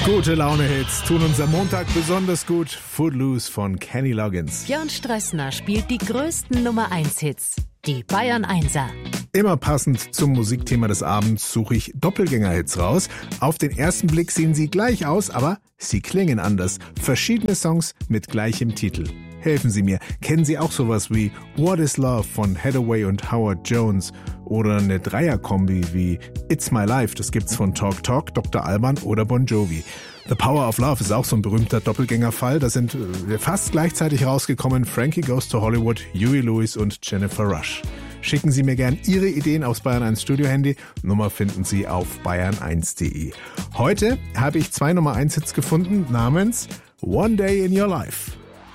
Gute Laune-Hits tun uns am Montag besonders gut. Footloose von Kenny Loggins. Björn Strössner spielt die größten Nummer-1-Hits. Die Bayern 1er. Immer passend zum Musikthema des Abends suche ich Doppelgänger-Hits raus. Auf den ersten Blick sehen sie gleich aus, aber sie klingen anders. Verschiedene Songs mit gleichem Titel. Helfen Sie mir, kennen Sie auch sowas wie What is Love von Hathaway und Howard Jones oder eine Dreierkombi wie It's My Life, das gibt's von Talk Talk, Dr. Alban oder Bon Jovi. The Power of Love ist auch so ein berühmter Doppelgängerfall. Da sind fast gleichzeitig rausgekommen Frankie Goes to Hollywood, Huey Lewis und Jennifer Rush. Schicken Sie mir gern Ihre Ideen aufs Bayern 1 Studio-Handy. Nummer finden Sie auf bayern1.de. Heute habe ich 2 Nummer 1 Hits gefunden namens One Day in Your Life.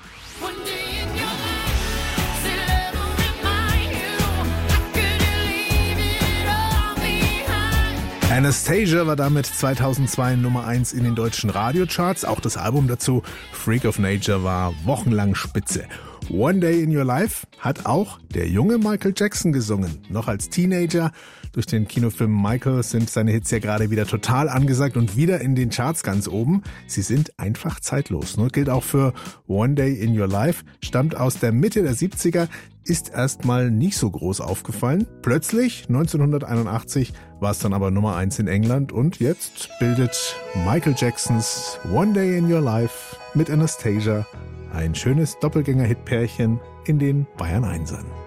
Anastasia war damit 2002 Nummer 1 in den deutschen Radiocharts. Auch das Album dazu, Freak of Nature, war wochenlang Spitze. One Day in Your Life hat auch der junge Michael Jackson gesungen. Noch als Teenager. Durch den Kinofilm Michael sind seine Hits ja gerade wieder total angesagt und wieder in den Charts ganz oben. Sie sind einfach zeitlos. Gilt auch für One Day in Your Life. Stammt aus der Mitte der 70er. Ist erstmal nicht so groß aufgefallen. Plötzlich, 1981, war es dann aber Nummer 1 in England und jetzt bildet Michael Jacksons One Day in Your Life mit Anastasia ein schönes Doppelgänger-Hit-Pärchen in den Bayern 1ern.